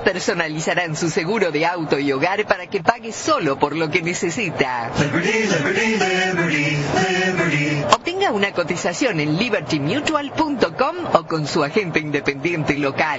personalizarán su seguro de auto y hogar para que pague solo por lo que necesita. Obtenga una cotización en libertymutual.com o con su agente independiente local.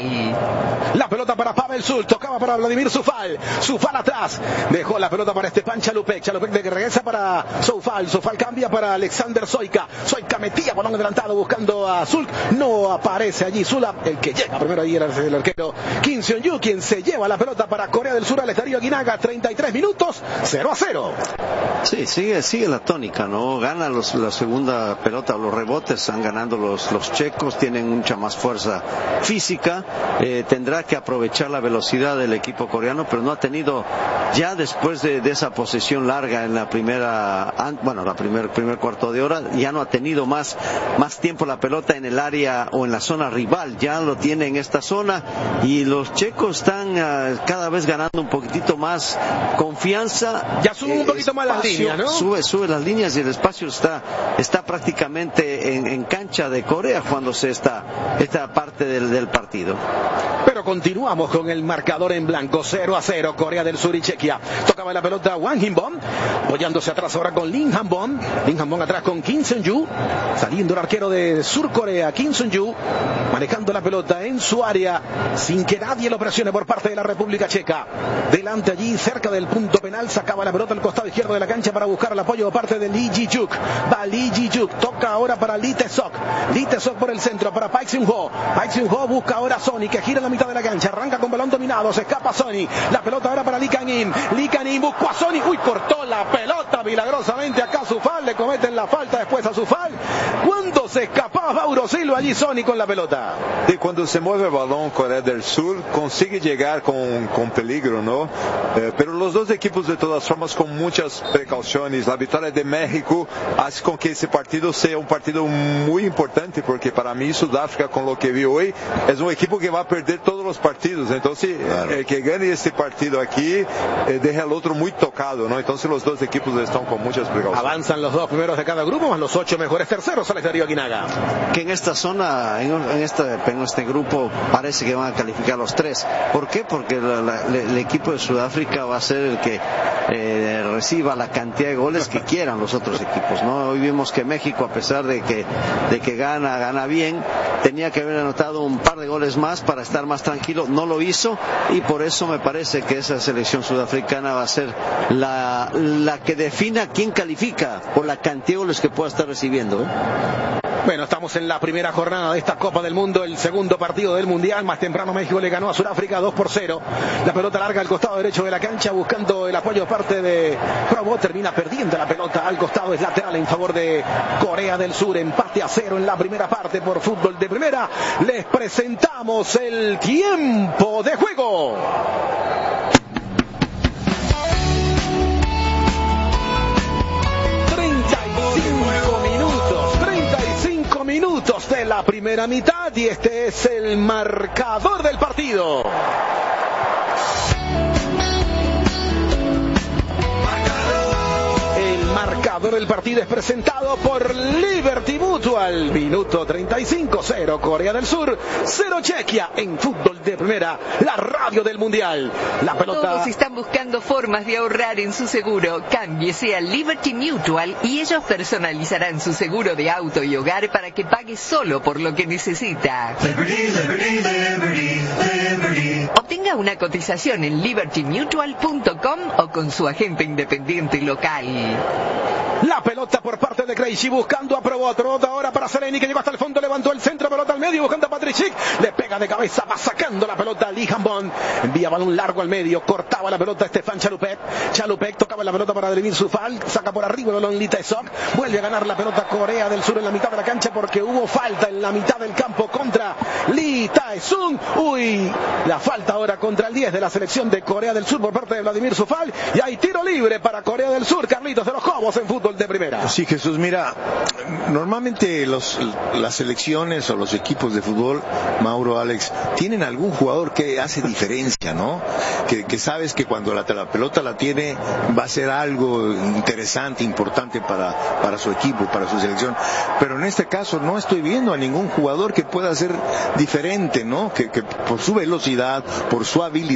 La pelota para Pavel Zul, tocaba para Vladimir Zufal. Zufal atrás, dejó la pelota para Stepan Chalupek. Chalupek de que regresa para Zufal. Zufal cambia para Alexander Soyka. Soyka metía balón adelantado buscando a Zul. No aparece allí Zula, el que llega primero ahí era el arquero Kim Seon-yu, quien se lleva la pelota para Corea del Sur al Estadio Aguinaga. 33 minutos, 0-0. Sí, sigue la tónica, ¿no? Gana la segunda pelota, los rebotes están ganando los checos, tienen mucha más fuerza física, tendrá que aprovechar la velocidad del equipo coreano, pero no ha tenido, ya después de esa posesión larga en la primera, primer cuarto de hora, ya no ha tenido más tiempo la pelota en el área o en la zona rival, ya lo tiene en esta zona y los checos están cada vez ganando un poquitito más confianza. Ya sube un poquito más las líneas, ¿no? Sube las líneas y el espacio está prácticamente en cancha de Corea jugándose esta parte del partido. Pero continuamos con el marcador en blanco, 0-0, Corea del Sur y Chequia. Tocaba la pelota Wang Hin-bon, apoyándose atrás ahora con Lim Han-bon. Lim Han-bon atrás con Kim Seon-yu, saliendo el arquero de Sur Corea, Kim Seon-yu, manejando la pelota en su área, sin que nadie lo presione por parte de la República Checa. Delante allí, cerca del punto penal, sacaba la pelota al costado izquierdo de la cancha para buscar el apoyo por parte de Lee Ji-juk. Va Lee Ji-juk, toca ahora para Lee Tae-sok. Lee Tae-sok por el centro, para Park Seung-ho. Park Seung-ho busca ahora a Sony, que gira en la mitad de la cancha, arranca con balón dominado, se escapa Sony. La pelota ahora para Lee Kang-in. Lee Kang-in buscó a Sony. Uy, cortó la pelota milagrosamente acá a Zufal. Le cometen la falta después a Zufal. Cuando se escapaba Mauro Silva allí Sony con la pelota. Y cuando se mueve el balón Corea del Sur consigue llegar con peligro, ¿no? Pero los dos equipos de todas formas con muchas precauciones. La victoria de México hace con que ese partido sea un partido muy importante, porque para mí Sudáfrica, con lo que vi hoy, es un equipo que va a perder todos los partidos. Entonces, claro, el que gane este partido aquí deja al otro muy tocado, ¿no? Entonces los dos equipos están con muchas precauciones. Avanzan los dos primeros de cada grupo, más los 8 mejores terceros al Estadio Aguinaga. Que en esta zona, en este grupo, parece que van a calificar los 3. ¿Por qué? Porque el equipo de Sudáfrica va a ser el que reciba la cantidad de goles que quieran los otros equipos, ¿no? Hoy vimos que México, a pesar de que gana bien, tenía que haber anotado un par de goles más para estar más tranquilo, no lo hizo, y por eso me parece que esa selección sudafricana va a ser la que defina quién califica por la cantidad de goles que pueda estar recibiendo, ¿eh? Bueno, estamos en la primera jornada de esta Copa del Mundo, el segundo partido del Mundial. Más temprano México le ganó a Sudáfrica 2-0. La pelota larga al costado derecho de la cancha, buscando el apoyo de parte de Provo. Termina perdiendo la pelota al costado, es lateral en favor de Corea del Sur. Empate a 0 en la primera parte por Fútbol de Primera. Les presentamos el tiempo de juego. Minutos de la primera mitad y este es el marcador del partido. El marcador del partido es presentado por Liberty Mutual. Minuto 35, 0 Corea del Sur, 0 Chequia en Fútbol de Primera, la radio del Mundial. La pelota. Todos están buscando formas de ahorrar en su seguro. Cámbiese a Liberty Mutual y ellos personalizarán su seguro de auto y hogar para que pague solo por lo que necesita. Obtenga una cotización en libertymutual.com o con su agente independiente local. La pelota por parte de Krejci buscando a Provot ahora para Sereni, que llegó hasta el fondo, levantó el centro, pelota al medio buscando a Patrick Schick, le pega de cabeza, va sacando la pelota a Lee Han-bon, envía balón largo al medio, cortaba la pelota Stepan Chalupek tocaba la pelota para Vladimir Zufal, saca por arriba el balón Lee Tae-sok, vuelve a ganar la pelota Corea del Sur en la mitad de la cancha porque hubo falta en la mitad del campo contra Lee Tae-sung. Uy, la falta ahora contra el 10 de la selección de Corea del Sur por parte de Vladimir Zufal, y hay tiro libre para Corea del Sur. Carlitos de los Cobos en Fútbol de Primera. Sí, Jesús, mira, normalmente las selecciones o los equipos de fútbol, Mauro, Alex, tienen algún jugador que hace diferencia, ¿no? Que sabes que cuando la pelota la tiene va a ser algo interesante, importante para su equipo, para su selección. Pero en este caso no estoy viendo a ningún jugador que pueda ser diferente, ¿no? Que por su velocidad, por su habilidad,